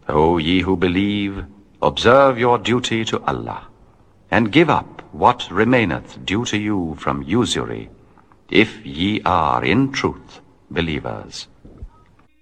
O ye who believe, observe your duty to Allah, and give up what remaineth due to you from usury, if ye are in truth believers.